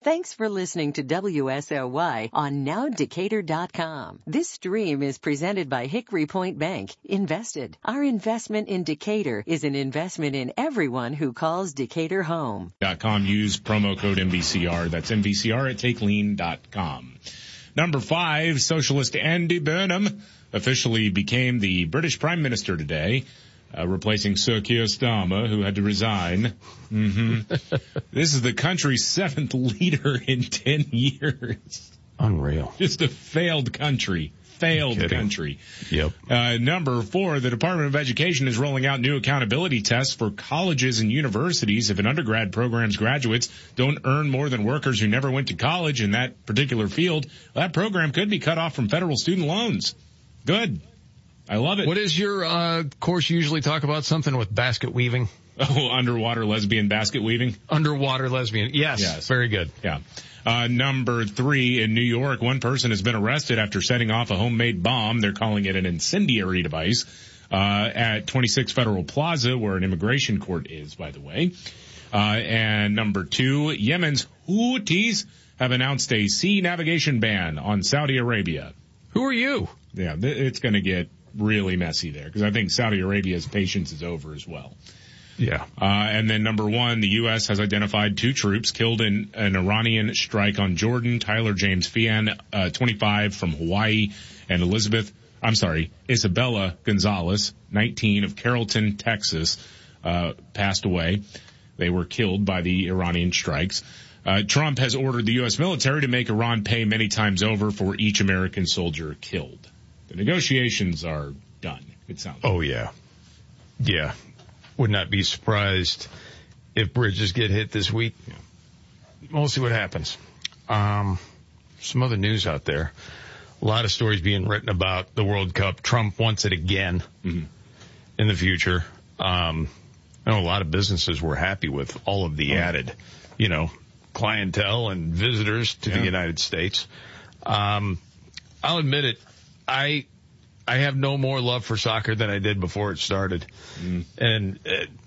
Thanks for listening to WSOY on NowDecatur.com. This stream is presented by Hickory Point Bank. Invested. Our investment in Decatur is an investment in everyone who calls Decatur home. .com. Use promo code MVCR. That's MVCR at TakeLean.com. Number 5, Socialist Andy Burnham officially became the British Prime Minister today, replacing Sir Keir Starmer, who had to resign. This is the country's 7th leader in 10 years. Unreal. Just a failed country. Failed country. Yep. Number 4, the Department of Education is rolling out new accountability tests for colleges and universities if an undergrad program's graduates don't earn more than workers who never went to college in that particular field. That program could be cut off from federal student loans. Good. I love it. What is your course usually talk about? Something with basket weaving? Oh, underwater lesbian basket weaving? Underwater lesbian. Yes. Very good. Yeah. Number 3, in New York, one person has been arrested after setting off a homemade bomb. They're calling it an incendiary device, at 26 Federal Plaza, where an immigration court is, by the way. And number 2, Yemen's Houthis have announced a sea navigation ban on Saudi Arabia. Who are you? Yeah, it's going to get really messy there, because I think Saudi Arabia's patience is over as well. Yeah. And then number 1, the U.S. has identified 2 troops killed in an Iranian strike on Jordan. Tyler James Fian, 25 from Hawaii, and Isabella Gonzalez, 19 of Carrollton, Texas, passed away. They were killed by the Iranian strikes. Trump has ordered the U.S. military to make Iran pay many times over for each American soldier killed. The negotiations are done, it sounds like. Oh, yeah. Yeah. Would not be surprised if bridges get hit this week. Yeah. We'll see what happens. Some other news out there. A lot of stories being written about the World Cup. Trump wants it again in the future. I know a lot of businesses were happy with all of the added, clientele and visitors to the United States. I'll admit it. I have no more love for soccer than I did before it started. And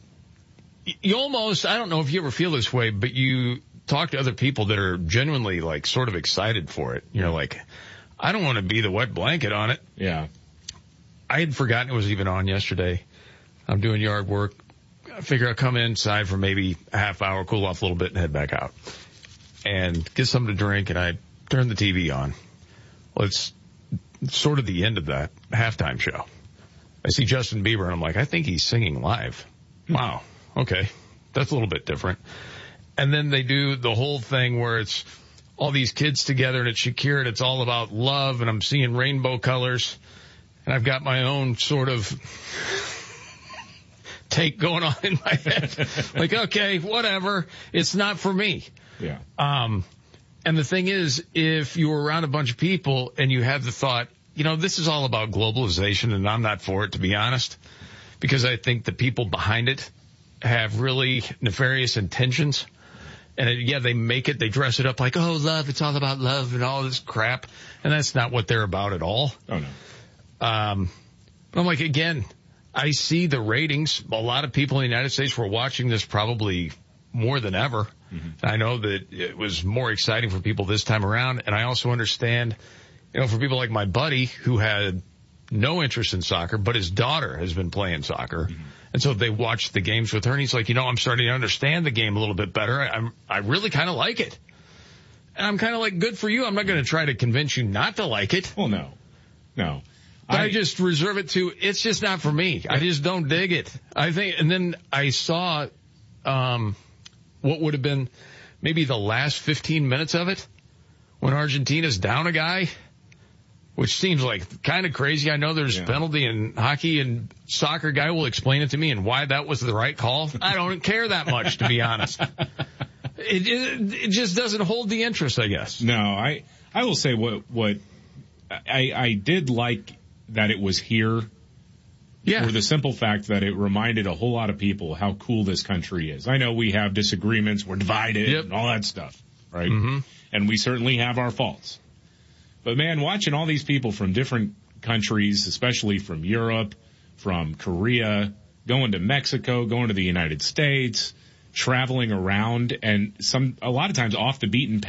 you almost, I don't know if you ever feel this way, but you talk to other people that are genuinely sort of excited for it. You're like, I don't want to be the wet blanket on it. Yeah. I had forgotten it was even on yesterday. I'm doing yard work. I figure I'll come inside for maybe a half hour, cool off a little bit and head back out and get something to drink. And I turn the TV on. Well, it's sort of the end of that halftime show. I see Justin Bieber and I'm like, I think he's singing live. Wow. Okay. That's a little bit different. And then they do the whole thing where it's all these kids together and it's Shakira and it's all about love and I'm seeing rainbow colors and I've got my own sort of take going on in my head. Like, okay, whatever. It's not for me. Yeah. And the thing is, if you're around a bunch of people and you have the thought, this is all about globalization and I'm not for it, to be honest, because I think the people behind it have really nefarious intentions. And they make it, they dress it up like, oh, love, it's all about love and all this crap. And that's not what they're about at all. Oh, no. But I'm like, again, I see the ratings. A lot of people in the United States were watching this probably more than ever. I know that it was more exciting for people this time around. And I also understand, for people like my buddy who had no interest in soccer, but his daughter has been playing soccer. And so they watched the games with her and he's like, I'm starting to understand the game a little bit better. I really kind of like it. And I'm kind of like, good for you. I'm not going to try to convince you not to like it. Well, no. But I just reserve it to, it's just not for me. I just don't dig it. I think, and then I saw, what would have been maybe the last 15 minutes of it when Argentina's down a guy, which seems like kind of crazy. I know there's penalty in hockey and soccer. Guy will explain it to me and why that was the right call. I don't care that much, to be honest. It just doesn't hold the interest, I guess. No, I will say what I did like that it was here. Yeah. For the simple fact that it reminded a whole lot of people how cool this country is. I know we have disagreements, we're divided, and all that stuff, right? And we certainly have our faults. But man, watching all these people from different countries, especially from Europe, from Korea, going to Mexico, going to the United States, traveling around, and a lot of times off the beaten path.